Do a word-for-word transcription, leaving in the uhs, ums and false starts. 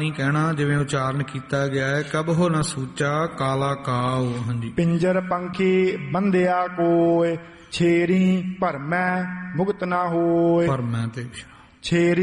ਨਹੀਂ ਕਹਿਣਾ, ਜਿਵੇਂ ਉਚਾਰਨ ਕੀਤਾ ਗਿਆ ਹੈ। ਕਬਹੁ ਨ ਸੂਚਾ ਕਾਲਾ ਕਾਉ। ਹਾਂਜੀ। ਪਿੰਜਰ ਪੰਖੀ ਬੰਧਿਆ ਕੋਇ, ਛੇਰੀ ਭਰਮੈ ਮੁਕਤ ਨਾ ਹੋਇ। ਭਰਮੈ ਤੇ ਛੇਰੀ